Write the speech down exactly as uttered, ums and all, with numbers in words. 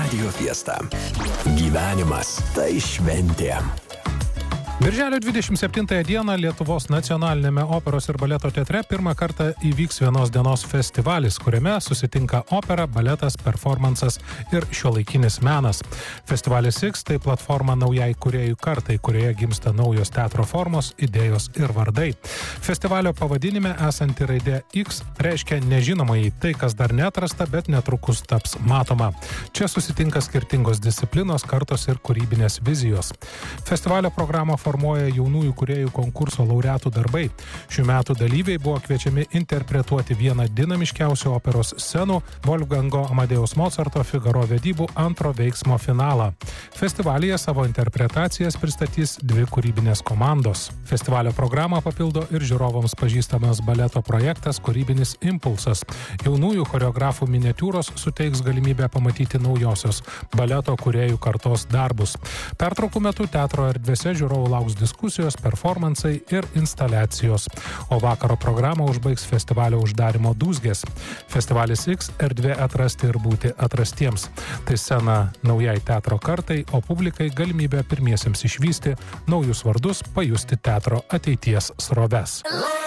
Radio Fiesta. Gyvenimas tai šventė. Birželio dvidešimt septintąją dieną Lietuvos nacionalinėme operos ir baleto teatre pirmą kartą įvyks vienos dienos festivalis, kuriame susitinka opera, baletas, performansas ir šiuolaikinis menas. Festivalis X tai platforma naujai kūrėjų kartai, kurioje gimsta naujos teatro formos, idėjos ir vardai. Festivalio pavadinime esanti raidė X reiškia nežinomai tai, kas dar neatrasta, bet netrukus taps matoma. Čia susitinka skirtingos disciplinos, kartos ir kūrybinės vizijos. Festivalio programą formuoja jaunųjų kūrėjų konkurso laureatų darbai. Šių metų dalyviai buvo kviečiami interpretuoti vieną dinamiškiausių operos scenų Wolfgango Amadeus Mozarto Figaro vedybų antro veiksmo finalą. Festivalyje savo interpretacijas pristatys dvi kūrybinės komandos. Festivalio programą papildo ir žiūrovams pažįstamas baleto projektas Kūrybinis impulsas. Jaunųjų choreografų miniatiūros suteiks galimybę pamatyti naujosios baleto kūrėjų kartos darbus. Pertraukų metu teatro erdvėse žiūrovų lauks diskusijos, performansai ir instaliacijos. O vakaro programą užbaigs festivalio uždarimo dūzgės. Festivalis X – erdvė atrasti ir būti atrastiems. Tai scena naujai teatro kartai, o publikai galimybė pirmiesiems išvysti naujus vardus, pajusti teatro ateities sroves.